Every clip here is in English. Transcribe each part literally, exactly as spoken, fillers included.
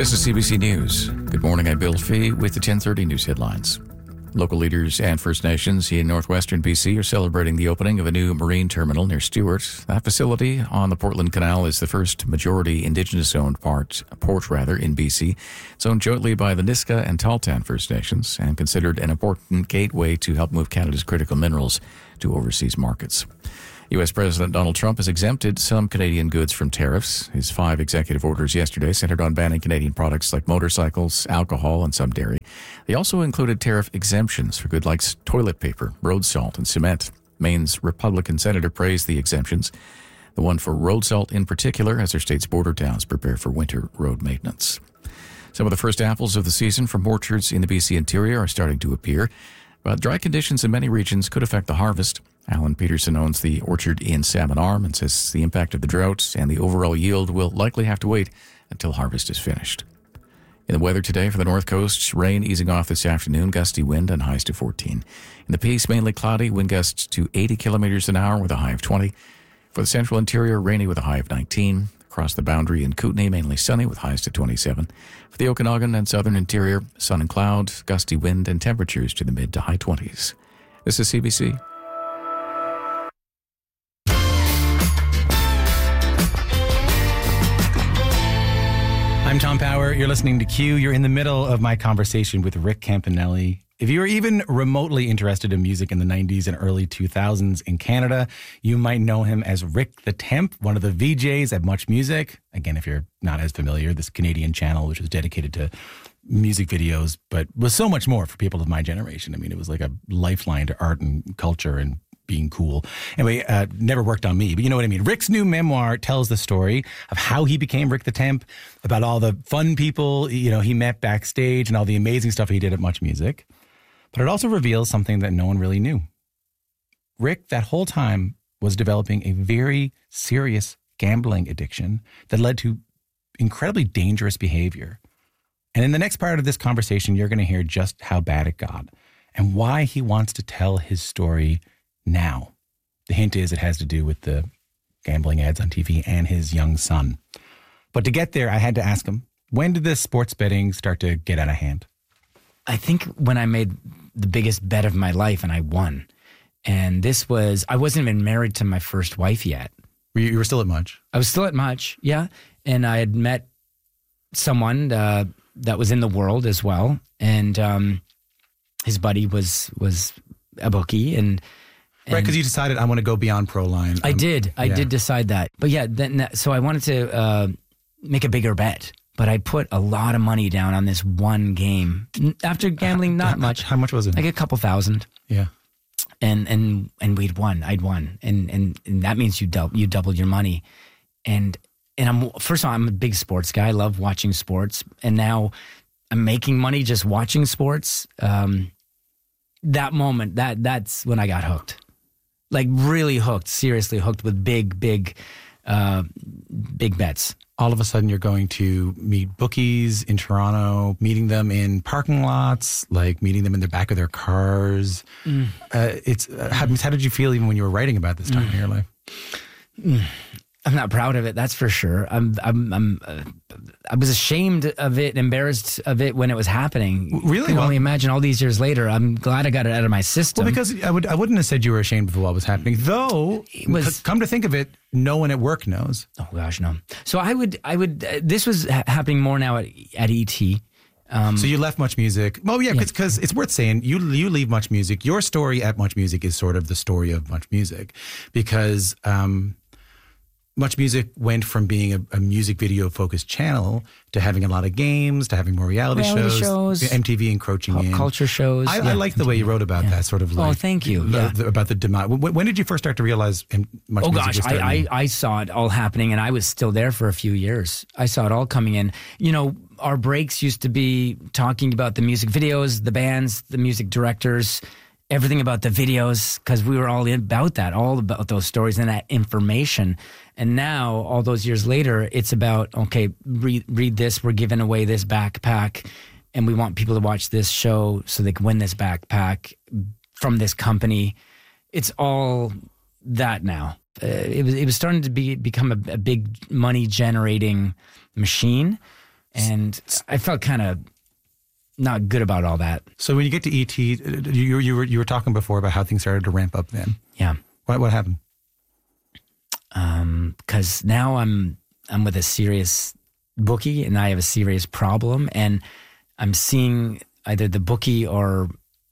This is C B C News. Good morning, I'm Bill Fee with the ten thirty news headlines. Local leaders and First Nations in northwestern B C are celebrating the opening of a new marine terminal near Stewart. That facility on the Portland Canal is the first majority Indigenous-owned part, port rather, in B C. It's owned jointly by the Niska and Tahltan First Nations and considered an important gateway to help move Canada's critical minerals to overseas markets. U S. President Donald Trump has exempted some Canadian goods from tariffs. His five executive orders yesterday centered on banning Canadian products like motorcycles, alcohol, and some dairy. They also included tariff exemptions for goods like toilet paper, road salt, and cement. Maine's Republican senator praised the exemptions, the one for road salt in particular, as their state's border towns prepare for winter road maintenance. Some of the first apples of the season from orchards in the B C interior are starting to appear, but dry conditions in many regions could affect the harvest. Alan Peterson owns the orchard in Salmon Arm and says the impact of the drought and the overall yield will likely have to wait until harvest is finished. In the weather today for the North Coast, rain easing off this afternoon, gusty wind and highs to fourteen. In the Peace, mainly cloudy, wind gusts to eighty kilometers an hour with a high of twenty. For the central interior, rainy with a high of nineteen. Across the boundary in Kootenay, mainly sunny with highs to twenty-seven. For the Okanagan and southern interior, sun and cloud, gusty wind and temperatures to the mid to high twenties. This is C B C. I'm Tom Power. You're listening to Q. You're in the middle of my conversation with Rick Campanelli. If you were even remotely interested in music in the nineties and early two thousands in Canada, you might know him as Rick the Temp, one of the V Js at Much Music. Again, if you're not as familiar, this Canadian channel, which was dedicated to music videos, but was so much more for people of my generation. I mean, it was like a lifeline to art and culture and being cool. Anyway, uh, never worked on me, but you know what I mean. Rick's new memoir tells the story of how he became Rick the Temp, about all the fun people, you know, he met backstage and all the amazing stuff he did at Much Music. But it also reveals something that no one really knew. Rick, that whole time, was developing a very serious gambling addiction that led to incredibly dangerous behavior. And in the next part of this conversation, you're going to hear just how bad it got and why he wants to tell his story now. The hint is it has to do with the gambling ads on T V and his young son. But to get there, I had to ask him, when did this sports betting start to get out of hand? I think when I made the biggest bet of my life and I won. And this was, I wasn't even married to my first wife yet. Were you, you were still at Much? I was still at Much, yeah. And I had met someone uh, that was in the world as well. And um, his buddy was was a bookie. And, and right, because you decided I want to go beyond pro line. I I'm, did. I yeah. did decide that. But yeah, then so I wanted to uh, make a bigger bet. But I put a lot of money down on this one game. After gambling, not how, much. How much was it? Like a couple thousand. Yeah. And and and we'd won. I'd won. And and, and that means you double you doubled your money. And and I'm first of all, I'm a big sports guy. I love watching sports. And now I'm making money just watching sports. Um, that moment, that that's when I got hooked. Like really hooked, seriously hooked with big, big, uh, big bets. All of a sudden you're going to meet bookies in Toronto, meeting them in parking lots, like meeting them in the back of their cars. Mm. Uh, it's uh, how, how did you feel even when you were writing about this time mm. in your life? Mm. I'm not proud of it, that's for sure. I'm, I'm, I'm, uh, I was ashamed of it, embarrassed of it when it was happening. Really? I can well, only imagine all these years later. I'm glad I got it out of my system. Well, because I would, I wouldn't have said you were ashamed of what was happening, though. It was, come to think of it, no one at work knows. Oh gosh, no. So I would, I would. Uh, this was ha- happening more now at at E T. Um, so you left Much Music. Oh yeah, because yeah. It's worth saying you you leave Much Music. Your story at Much Music is sort of the story of Much Music, because. Um, Much Music went from being a, a music video focused channel to having a lot of games, to having more reality, reality shows, shows, M T V encroaching pop in. Culture shows. I, yeah. I like the way you wrote about yeah. that sort of like. Oh, thank you. The, yeah. the, about the demise. When, when did you first start to realize Much oh, Music gosh, was I, starting? I, I saw it all happening and I was still there for a few years. I saw it all coming in. You know, our breaks used to be talking about the music videos, the bands, the music directors, everything about the videos, because we were all about that, all about those stories and that information. And now, all those years later, it's about, okay, read, read this, we're giving away this backpack, and we want people to watch this show so they can win this backpack from this company. It's all that now. Uh, it was it was starting to be become a, a big money-generating machine. And I felt kind of not good about all that. So when you get to E T, you, you, were, you were talking before about how things started to ramp up then. Yeah. What, what happened? Um, because now I'm I'm with a serious bookie and I have a serious problem, and I'm seeing either the bookie or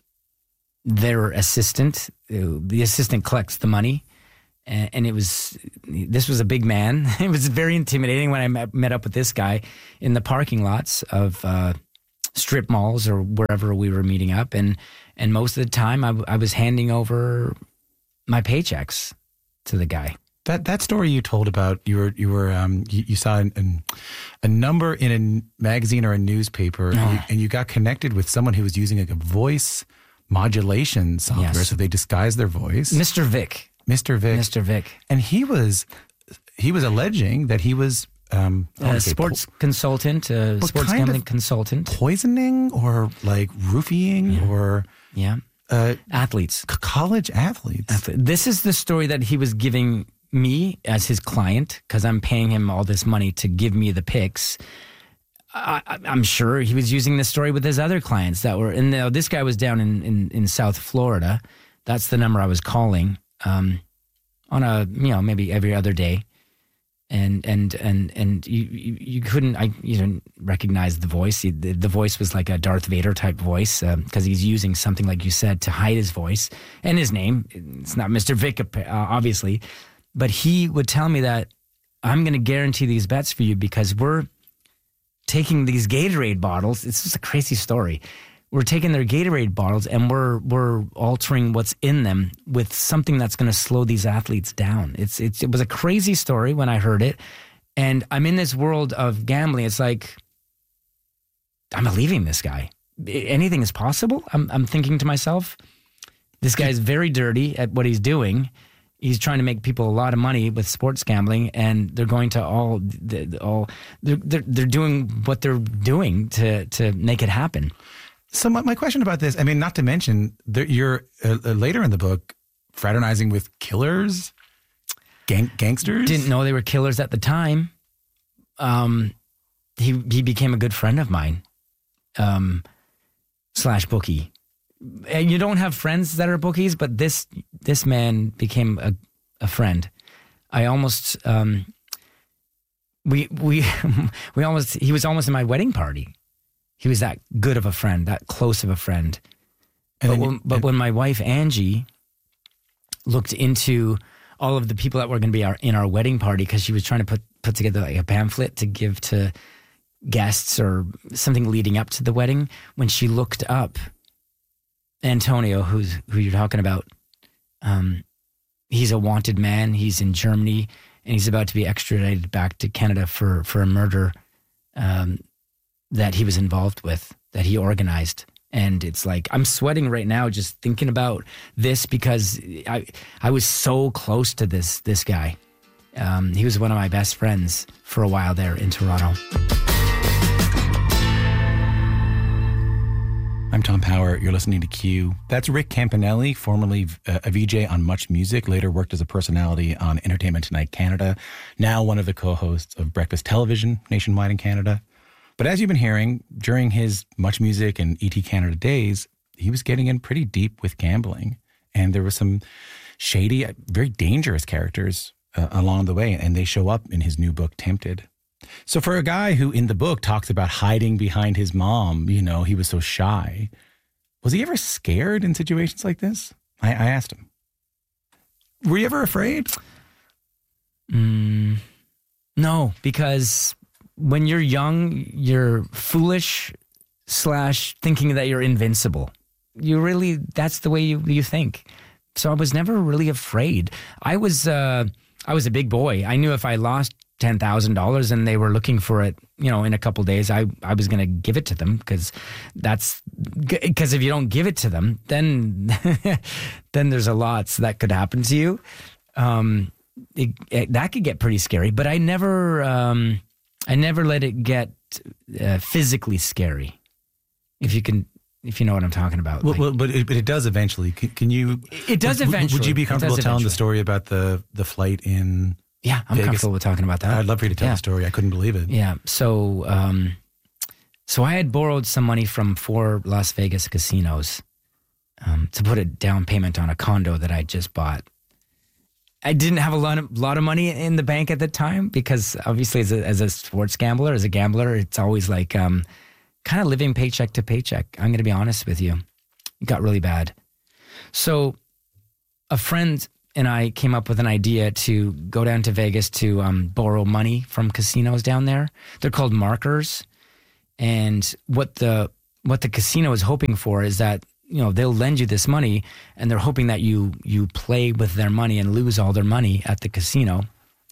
their assistant. The assistant collects the money, and, and it was this was a big man. It was very intimidating when I met, met up with this guy in the parking lots of uh, strip malls or wherever we were meeting up, and and most of the time I, I was handing over my paychecks to the guy. That that story you told about, you were you were um, you, you saw an, an, a number in a magazine or a newspaper, Oh. and, you, and you got connected with someone who was using like a voice modulation software, Yes. so they disguised their voice. Mister Vic. Mister Vic, Mister Vic. and he was he was alleging that he was um, I don't A wanna say sports consultant, a What sports kind gambling of- consultant. po- poisoning or like roofying or Yeah. uh, Athletes. c- college athletes. Athlete. This is the story that he was giving me as his client, because I'm paying him all this money to give me the picks. I, I- I'm sure he was using this story with his other clients that were, and now this guy was down in, in, in South Florida. That's the number I was calling um, on a, you know, maybe every other day. And and and and you you, you couldn't I you didn't recognize the voice. The, the voice was like a Darth Vader type voice because he's using something like you said to hide his voice and his name. It's not Mister Vic, uh, obviously, but he would tell me that I'm going to guarantee these bets for you because we're taking these Gatorade bottles. It's just a crazy story. We're taking their Gatorade bottles and we're we're altering what's in them with something that's going to slow these athletes down. It's it's it was a crazy story when I heard it, and I'm in this world of gambling. It's like I'm believing this guy. Anything is possible. I'm I'm thinking to myself, this guy's very dirty at what he's doing. He's trying to make people a lot of money with sports gambling, and they're going to all all they're they're, they're doing what they're doing to to make it happen. So my, my question about this, I mean, not to mention, there, you're uh, uh, later in the book fraternizing with killers, gang, gangsters. Didn't know they were killers at the time. Um, he he became a good friend of mine, um, slash bookie. And you don't have friends that are bookies, but this this man became a a friend. I almost um, we we we almost he was almost in my wedding party. He was that good of a friend, that close of a friend. And but then when, you- but when my wife Angie looked into all of the people that were going to be our, in our wedding party, because she was trying to put put together like a pamphlet to give to guests or something leading up to the wedding, when she looked up Antonio, who's who you're talking about, um, he's a wanted man. He's in Germany and he's about to be extradited back to Canada for for a murder. Um, that he was involved with, that he organized. And it's like, I'm sweating right now just thinking about this because I I was so close to this this guy. Um, he was one of my best friends for a while there in Toronto. I'm Tom Power. You're listening to Q. That's Rick Campanelli, formerly uh, a V J on Much Music, later worked as a personality on Entertainment Tonight Canada, now one of the co-hosts of Breakfast Television nationwide in Canada. But as you've been hearing, during his Much Music and E T Canada days, he was getting in pretty deep with gambling. And there were some shady, very dangerous characters uh, along the way, and they show up in his new book, Tempted. So for a guy who in the book talks about hiding behind his mom, you know, he was so shy, was he ever scared in situations like this? I, I asked him. Were you ever afraid? Mm, no, because when you're young, you're foolish slash thinking that you're invincible. You really, that's the way you, you think. So I was never really afraid. I was, uh, I was a big boy. I knew if I lost ten thousand dollars and they were looking for it, you know, in a couple of days, I, I was going to give it to them because that's, because if you don't give it to them, then, then there's a lot that could happen to you. Um, it, it, that could get pretty scary, but I never, um, I never let it get uh, physically scary. If you can, if you know what I'm talking about. Well, Like- well but, it, but it does eventually. Can, can you? It does would- eventually. Would you be It does comfortable telling the eventually. story about the the flight in? yeah, I'm Vegas? comfortable with talking about that. I'd love for you to tell Yeah. the story. I couldn't believe it. Yeah. So um, So I had borrowed some money from four Las Vegas casinos um, to put a down payment on a condo that I just bought. I didn't have a lot of, lot of money in the bank at the time because obviously as a, as a sports gambler, as a gambler, it's always like um, kind of living paycheck to paycheck. I'm going to be honest with you. It got really bad. So a friend and I came up with an idea to go down to Vegas to um, borrow money from casinos down there. They're called markers. And what the what the casino is hoping for is that, you know, they'll lend you this money and they're hoping that you you play with their money and lose all their money at the casino.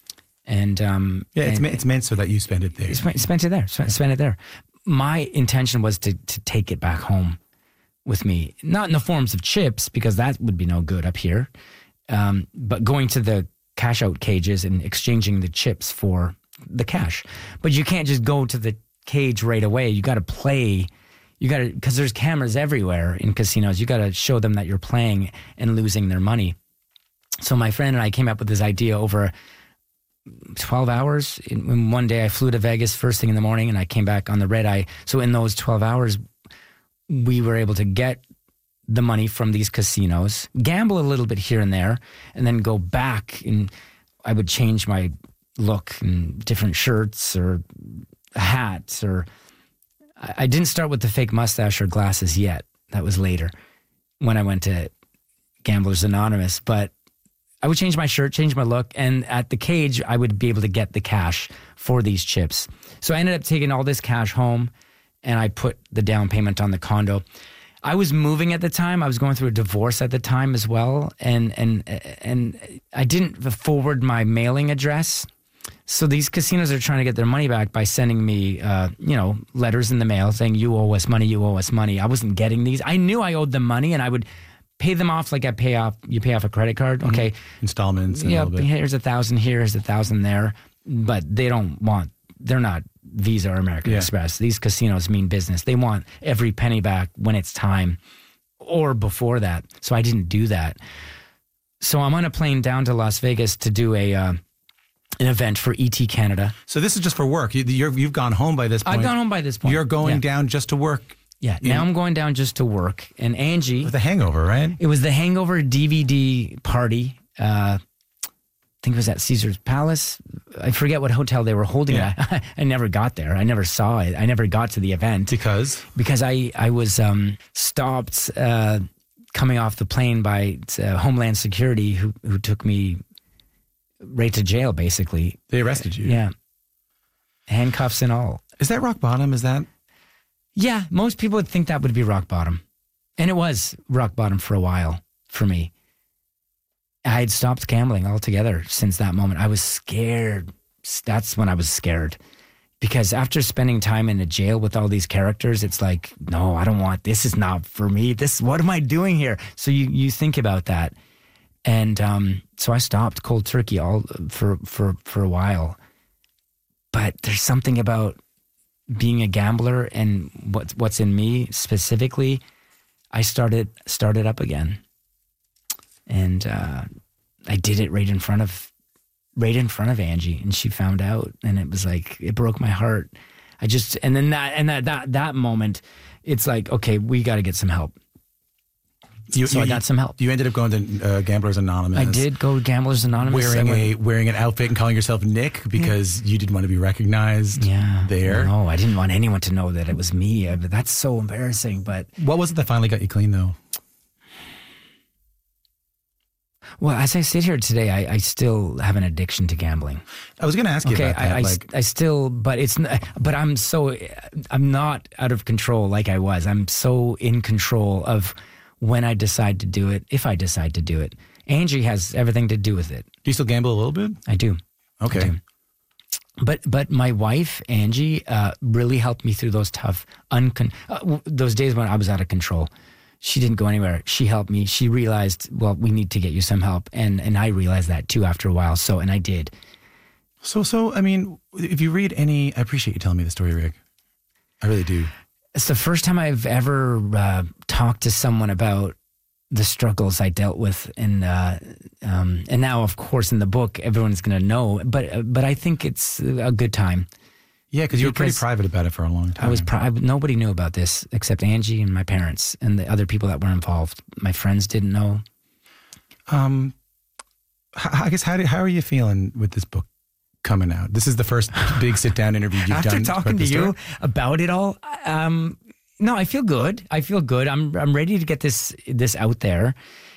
And um, yeah, it's and, meant, it's meant so that you spend it there. Spend, spend it there. Spend, spend it there. My intention was to to take it back home with me, not in the forms of chips because that would be no good up here, um, but going to the cash out cages and exchanging the chips for the cash. But you can't just go to the cage right away. You got to play. You got to, because there's cameras everywhere in casinos. You got to show them that you're playing and losing their money. So my friend and I came up with this idea over twelve hours. In one day I flew to Vegas first thing in the morning and I came back on the red eye. So in those twelve hours, we were able to get the money from these casinos, gamble a little bit here and there, and then go back and I would change my look and different shirts or hats, or I didn't start with the fake mustache or glasses yet. That was later when I went to Gamblers Anonymous. But I would change my shirt, change my look, and at the cage, I would be able to get the cash for these chips. So I ended up taking all this cash home, and I put the down payment on the condo. I was moving at the time. I was going through a divorce at the time as well, and and and I didn't forward my mailing address. So these casinos are trying to get their money back by sending me, uh, you know, letters in the mail saying, you owe us money, you owe us money. I wasn't getting these. I knew I owed them money and I would pay them off like I pay off, you pay off a credit card. Okay. Mm-hmm. Installments. And yeah, a little bit. Here's a thousand here, here's a thousand there. But they don't want, they're not Visa or American yeah. Express. These casinos mean business. They want every penny back when it's time or before that. So I didn't do that. So I'm on a plane down to Las Vegas to do a... Uh, an event for E T Canada. So this is just for work. You, you're, you've gone home by this point. I've gone home by this point. You're going yeah. down just to work. Yeah, in, now I'm going down just to work. And Angie... With The Hangover, right? It was the Hangover D V D party. Uh, I think it was at Caesar's Palace. I forget what hotel they were holding yeah. it at. I never got there. I never saw it. I never got to the event. Because? Because I, I was um, stopped uh, coming off the plane by uh, Homeland Security who, who took me... right to jail, basically. They arrested you? Yeah. Handcuffs and all. Is that rock bottom? Is that? Yeah, most people would think that would be rock bottom. And it was rock bottom for a while for me. I had stopped gambling altogether since that moment. I was scared. That's when I was scared. Because after spending time in a jail with all these characters, it's like, no, I don't want, this is not for me. This, what am I doing here? So you, you think about that. And um, so I stopped cold turkey all for, for, for a while. But there's something about being a gambler and what's what's in me specifically. I started started up again, and uh, I did it right in front of right in front of Angie, and she found out, and it was like it broke my heart. I just and then that and that that that moment, it's like, okay, we got to get some help. You, so you, I got some help. You ended up going to uh, Gamblers Anonymous. I did go to Gamblers Anonymous. Wearing a wearing an outfit and calling yourself Nick because yeah. you didn't want to be recognized. Yeah, there. No, I didn't want anyone to know that it was me. I, that's so embarrassing. But what was it that finally got you clean, though? Well, as I sit here today, I, I still have an addiction to gambling. I was going to ask you okay, about that. I, like, I, I still, but it's, but I'm so, I'm not out of control like I was. I'm so in control of when I decide to do it, if I decide to do it. Angie has everything to do with it. Do you still gamble a little bit? I do. Okay. I do. But but my wife, Angie, uh, really helped me through those tough, uncon- uh, those days when I was out of control. She didn't go anywhere. She helped me. She realized, well, we need to get you some help. And and I realized that too after a while. So, and I did. So, so I mean, if you read any, I appreciate you telling me the story, Rick. I really do. It's the first time I've ever uh, talked to someone about the struggles I dealt with, and uh, um, and now, of course, in the book, everyone's going to know. But uh, but I think it's a good time. Yeah, because you were pretty Because private about it for a long time. I was pri- nobody knew about this except Angie and my parents and the other people that were involved. My friends didn't know. Um, h- I guess how do, how are you feeling with this book coming out? This is the first big sit down interview you've After done. talking to you about it all, um, no, I feel good. I feel good. I'm I'm ready to get this this out there.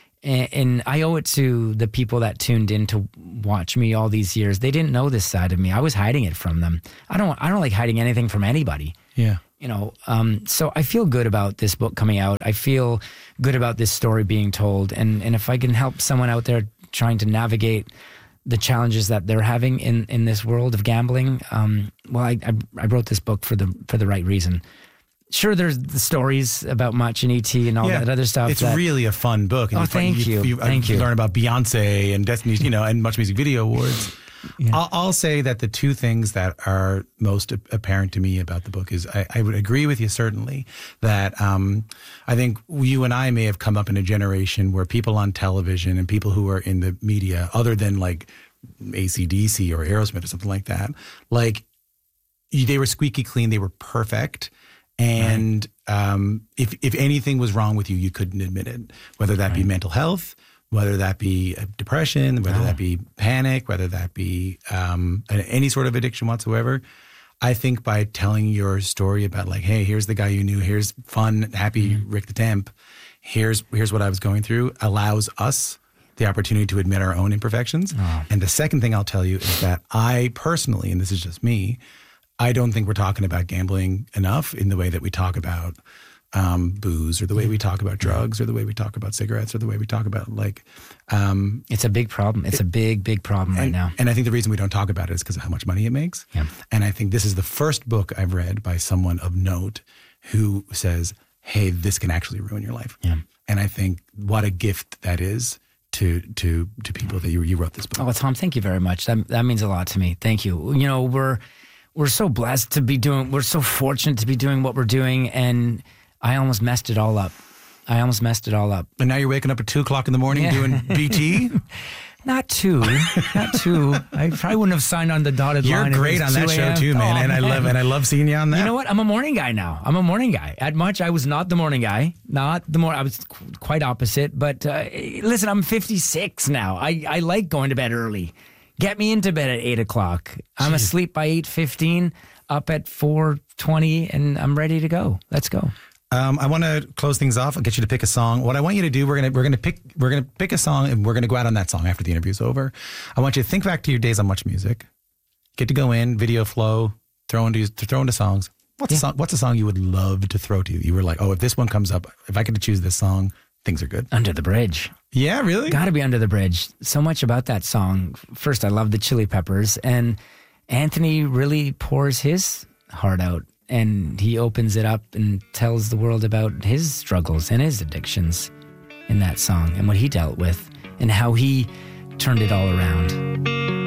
And I owe it to the people that tuned in to watch me all these years. They didn't know this side of me. I was hiding it from them. I don't. I don't like hiding anything from anybody. Yeah. You know. Um, so I feel good about this book coming out. I feel good about this story being told. And and if I can help someone out there trying to navigate the challenges that they're having in, in this world of gambling, um, well, I, I I wrote this book for the for the right reason. Sure, there's the stories about Much and E T and all Yeah, that other stuff. It's that, really a fun book. And Oh, you, thank you. You, Thank you. learn about Beyonce and Destiny's, you know, and Much Music Video Awards. Yeah. I'll, I'll say that the two things that are most apparent to me about the book is I, I would agree with you certainly that um, I think you and I may have come up in a generation where people on television and people who are in the media, other than like A C D C or Aerosmith or something like that, like they were squeaky clean, they were perfect. And um, if if anything was wrong with you, you couldn't admit it, whether that right. be mental health, whether that be depression, whether oh. that be panic, whether that be um, any sort of addiction whatsoever. I think by telling your story about like, hey, here's the guy you knew, here's fun, happy mm-hmm. Rick the Temp, here's here's what I was going through, allows us the opportunity to admit our own imperfections. Oh. And the second thing I'll tell you is that I personally, and this is just me, I don't think we're talking about gambling enough in the way that we talk about um, booze or the way we talk about drugs or the way we talk about cigarettes or the way we talk about like... Um, it's a big problem. It's it, a big, big problem right and, now. And I think the reason we don't talk about it is because of how much money it makes. Yeah. And I think this is the first book I've read by someone of note who says, hey, this can actually ruin your life. Yeah. And I think what a gift that is to to to people that you, you wrote this book. Oh, Tom, thank you very much. That, that means a lot to me. Thank you. You know, we're... We're so blessed to be doing, we're so fortunate to be doing what we're doing, and I almost messed it all up. I almost messed it all up. And now you're waking up at two o'clock in the morning yeah. doing B T? Not two, not two. I probably wouldn't have signed on the dotted you're line. You're great on that show too, man. Oh, and man. I love and I love seeing you on that. You know what? I'm a morning guy now. I'm a morning guy. At Much, I was not the morning guy. Not the more. I was qu- quite opposite. But uh, listen, I'm fifty-six now. I, I like going to bed early. Get me into bed at eight o'clock. I'm Jeez. asleep by eight fifteen, up at four twenty, and I'm ready to go. Let's go. Um, I want to close things off. I'll get you to pick a song. What I want you to do, we're gonna we're gonna pick we're gonna pick a song, and we're gonna go out on that song after the interview's over. I want you to think back to your days on Much Music. Get to go in, video flow, throw into throw into songs. What's yeah. a song? What's a song you would love to throw to? You were like, oh, if this one comes up, if I get to choose this song, things are good. Under the Bridge. Yeah, really? Got to be Under the Bridge. So much about that song. First, I love the Chili Peppers, and Anthony really pours his heart out, and he opens it up and tells the world about his struggles and his addictions in that song and what he dealt with and how he turned it all around.